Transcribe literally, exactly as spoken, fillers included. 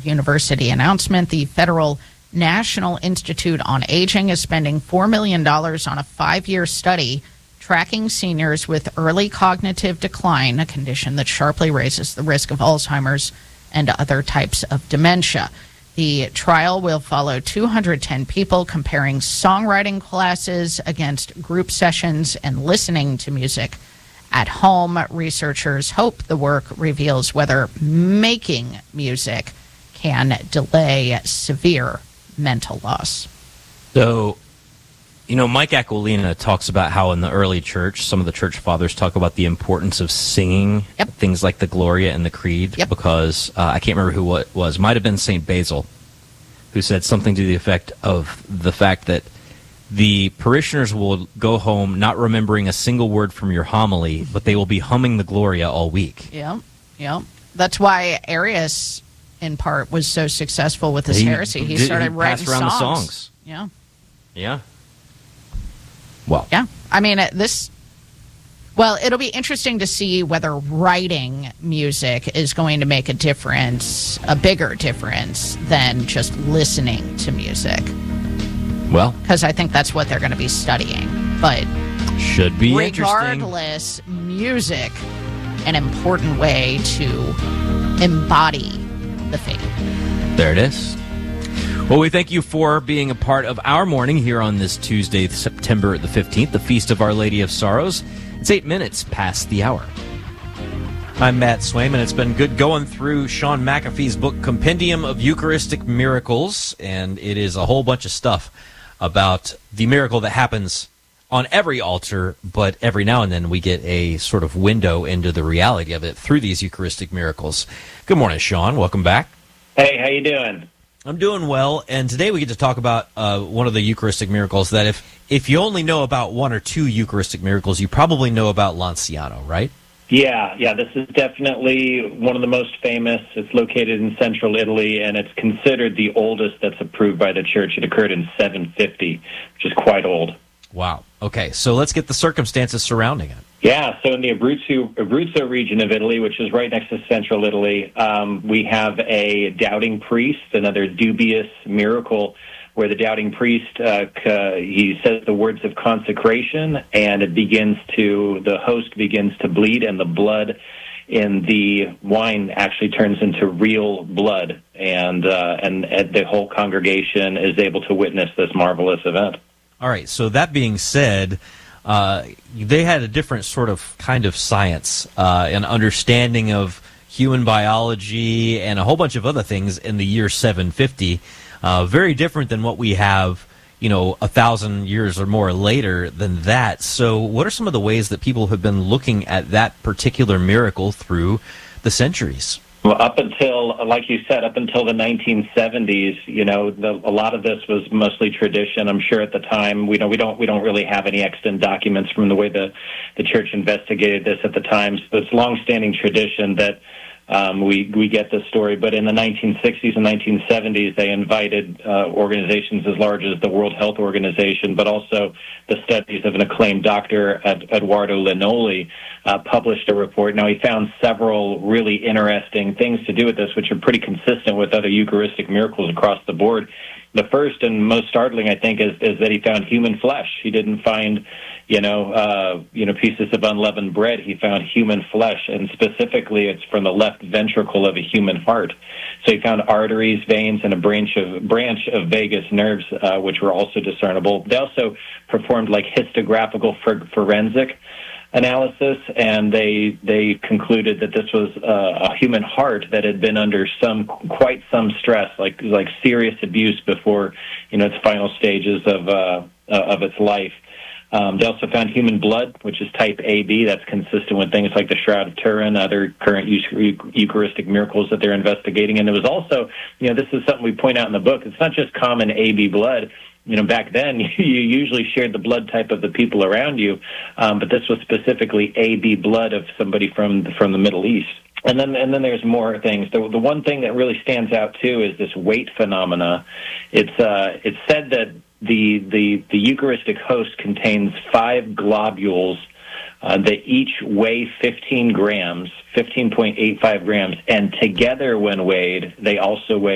University announcement. The Federal National Institute on Aging is spending four million dollars on a five-year study tracking seniors with early cognitive decline, a condition that sharply raises the risk of Alzheimer's and other types of dementia. The trial will follow two hundred ten people, comparing songwriting classes against group sessions and listening to music at home. Researchers hope the work reveals whether making music can delay severe mental loss. So, you know, Mike Aquilina talks about how in the early church, some of the church fathers talk about the importance of singing yep. things like the Gloria and the Creed, yep. because uh, I can't remember who it was. Might have been Saint Basil, who said something to the effect of the fact that the parishioners will go home not remembering a single word from your homily, but they will be humming the Gloria all week. Yeah, yeah. That's why Arius, in part, was so successful with his he, heresy. He did, started he writing around songs. the songs. Yeah. Yeah. Well. Yeah. I mean, uh, this... Well, it'll be interesting to see whether writing music is going to make a difference, a bigger difference, than just listening to music. Well. Because I think that's what they're going to be studying. But should be regardless, interesting. Music, an important way to embody the faith. There it is. Well, we thank you for being a part of our morning here on this Tuesday, September the fifteenth, the Feast of Our Lady of Sorrows. It's eight minutes past the hour. I'm Matt Swayman. It's been good going through Sean McAfee's book, Compendium of Eucharistic Miracles, and it is a whole bunch of stuff about the miracle that happens on every altar, but every now and then we get a sort of window into the reality of it through these Eucharistic miracles. Good morning, Sean. Welcome back. Hey, how you doing? I'm doing well, and today we get to talk about uh, one of the Eucharistic miracles that if, if you only know about one or two Eucharistic miracles, you probably know about Lanciano, right? Yeah, yeah, this is definitely one of the most famous. It's located in central Italy, and it's considered the oldest that's approved by the Church. It occurred in seven fifty, which is quite old. Wow. Okay, so let's get the circumstances surrounding it. Yeah, so in the Abruzzo, Abruzzo region of Italy, which is right next to central Italy, um, we have a doubting priest, another dubious miracle, where the doubting priest, uh, he says the words of consecration, and it begins to, the host begins to bleed, and the blood in the wine actually turns into real blood, and, uh, and, and the whole congregation is able to witness this marvelous event. All right, so that being said, uh, they had a different sort of kind of science, uh, an understanding of human biology and a whole bunch of other things in the year seven fifty. Uh, very different than what we have, you know, a thousand years or more later than that. So what are some of the ways that people have been looking at that particular miracle through the centuries? Well, up until, like you said, up until the nineteen seventies, you know, the, a lot of this was mostly tradition. I'm sure at the time, we know we don't we don't really have any extant documents from the way the the church investigated this at the time. So it's longstanding tradition that um, we we get this story. But in the nineteen sixties and nineteen seventies, they invited uh, organizations as large as the World Health Organization, but also the studies of an acclaimed doctor, Ed, Eduardo Linoli, uh, published a report. Now, he found several really interesting things to do with this, which are pretty consistent with other Eucharistic miracles across the board. The first and most startling, I think, is, is that he found human flesh. He didn't find, you know, uh, you know, pieces of unleavened bread. He found human flesh, and specifically, it's from the left ventricle of a human heart. So he found arteries, veins, and a branch of branch of vagus nerves, uh, which were also discernible. They also performed like histographical for, forensic analysis, and they they concluded that this was uh, a human heart that had been under some quite some stress, like like serious abuse before, you know, its final stages of uh, of its life. Um, they also found human blood, which is type A B. That's consistent with things like the Shroud of Turin, other current Eucharistic miracles that they're investigating. And it was also, you know, this is something we point out in the book. It's not just common A B blood. You know, back then, you usually shared the blood type of the people around you, um, but this was specifically A B blood of somebody from from the Middle East. And then, and then there's more things. The, the one thing that really stands out too is this weight phenomena. It's uh, it's said that the the the Eucharistic host contains five globules uh, that each weigh fifteen grams, fifteen point eight five grams, and together when weighed, they also weigh